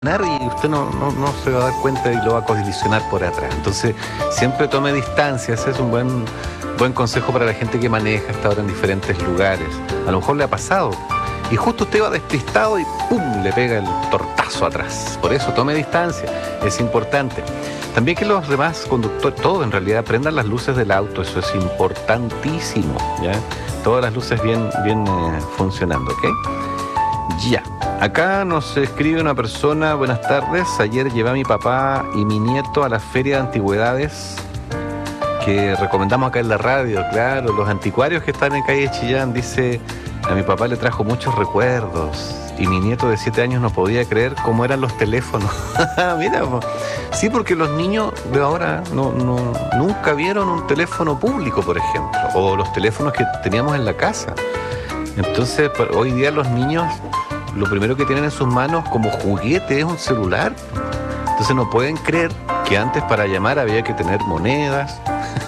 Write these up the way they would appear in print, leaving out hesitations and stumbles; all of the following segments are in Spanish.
y usted no se va a dar cuenta y lo va a colisionar por atrás. Entonces, siempre tome distancia. Ese es un buen consejo para la gente que maneja hasta ahora en diferentes lugares. A lo mejor le ha pasado. Y justo usted va despistado y ¡pum!, le pega el tortazo atrás. Por eso, tome distancia. Es importante. También que los demás conductores, todos en realidad, prendan las luces del auto. Eso es importantísimo, ¿ya? Todas las luces bien funcionando, ¿ok? Ya. Acá nos escribe una persona: buenas tardes, ayer llevé a mi papá y mi nieto a la feria de antigüedades que recomendamos acá en la radio, claro, los anticuarios que están en calle Chillán. Dice, a mi papá le trajo muchos recuerdos y mi nieto de 7 años no podía creer cómo eran los teléfonos. Mira, sí, porque los niños de ahora nunca vieron un teléfono público, por ejemplo, o los teléfonos que teníamos en la casa. Entonces, hoy día los niños, lo primero que tienen en sus manos como juguete es un celular. Entonces no pueden creer que antes para llamar había que tener monedas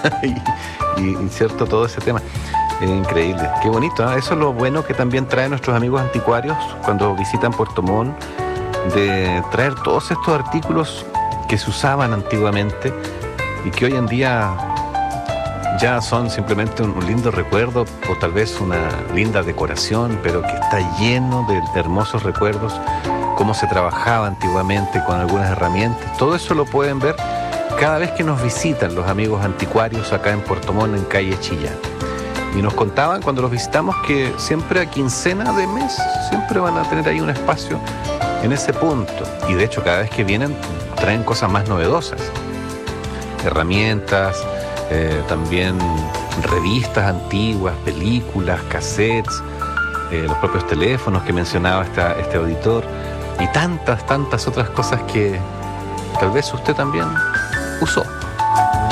y cierto, todo ese tema. Es increíble, qué bonito, ¿eh? Eso es lo bueno que también traen nuestros amigos anticuarios cuando visitan Puerto Montt, de traer todos estos artículos que se usaban antiguamente y que hoy en día ya son simplemente un lindo recuerdo o tal vez una linda decoración, pero que está lleno de hermosos recuerdos, cómo se trabajaba antiguamente con algunas herramientas. Todo eso lo pueden ver cada vez que nos visitan los amigos anticuarios acá en Puerto Montt, en calle Chillán. Y nos contaban cuando los visitamos que siempre a quincena de mes siempre van a tener ahí un espacio en ese punto. Y de hecho cada vez que vienen traen cosas más novedosas, herramientas, también revistas antiguas, películas, cassettes, los propios teléfonos que mencionaba este auditor y tantas otras cosas que tal vez usted también usó.